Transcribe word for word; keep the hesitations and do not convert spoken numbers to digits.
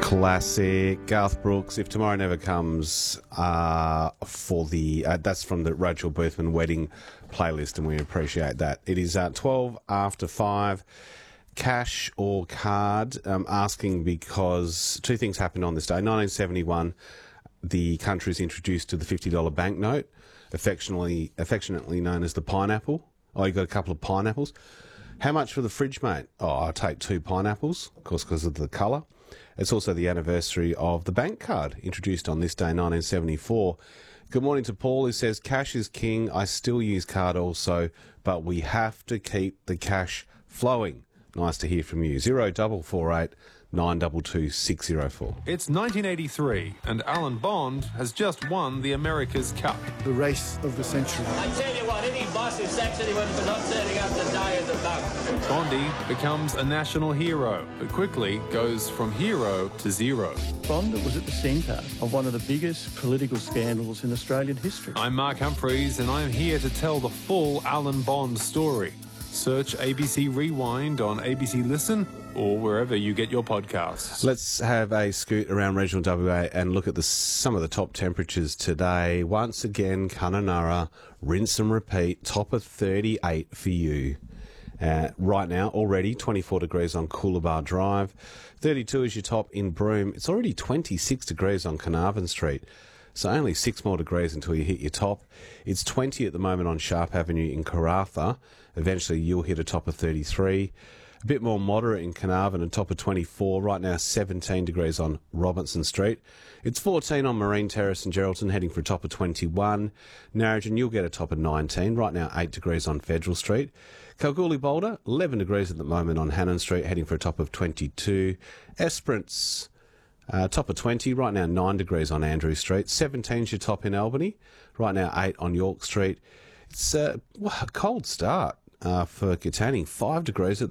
Classic. Garth Brooks, If Tomorrow Never Comes, uh, for the, uh, that's from the Rachel Boothman wedding playlist, and we appreciate that. It is uh, twelve after five. Cash or card? Um, asking because two things happened on this day. nineteen seventy-one, the country is introduced to the fifty dollar banknote, affectionately, affectionately known as the pineapple. Oh, you got a couple of pineapples. How much for the fridge, mate? Oh, I'll take two pineapples, of course, because of the colour. It's also the anniversary of the bank card, introduced on this day, nineteen seventy-four. Good morning to Paul, who says, cash is king. I still use card also, but we have to keep the cash flowing. Nice to hear from you. Zero double four eight nine two two six zero four. It's nineteen eighty-three, and Alan Bond has just won the America's Cup. The race of the century. I tell you what, any boss who sacks anyone for not turning up to die is a bum. Bondy becomes a national hero, but quickly goes from hero to zero. Bond was at the centre of one of the biggest political scandals in Australian history. I'm Mark Humphreys, and I'm here to tell the full Alan Bond story. Search A B C Rewind on A B C Listen or wherever you get your podcasts. Let's have a scoot around regional W A and look at the, some of the top temperatures today. Once again, Kununurra, rinse and repeat, top of thirty-eight for you. Uh, right now, already twenty-four degrees on Coolabah Drive. thirty-two is your top in Broome. It's already twenty-six degrees on Carnarvon Street. So only six more degrees until you hit your top. It's twenty at the moment on Sharp Avenue in Karratha. Eventually you'll hit a top of thirty-three. A bit more moderate in Carnarvon, a top of twenty-four. Right now seventeen degrees on Robinson Street. It's fourteen on Marine Terrace and Geraldton, heading for a top of twenty-one. Narrogin, you'll get a top of nineteen. Right now eight degrees on Federal Street. Kalgoorlie Boulder, eleven degrees at the moment on Hannon Street, heading for a top of twenty-two. Esperance, Uh, top of twenty, right now nine degrees on Andrew Street. seventeen's your top in Albany, right now eight on York Street. It's uh, a cold start uh, for Katanning, five degrees at the